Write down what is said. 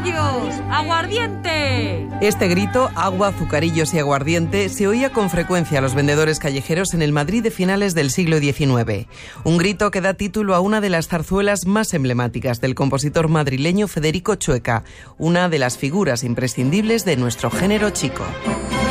azucarillos! ¡Aguardiente! Este grito, agua, azucarillos y aguardiente, se oía con frecuencia a los vendedores callejeros en el Madrid de finales del siglo XIX. Un grito que da título a una de las zarzuelas más emblemáticas del compositor madrileño Federico Chueca, una de las figuras imprescindibles de nuestro género chico.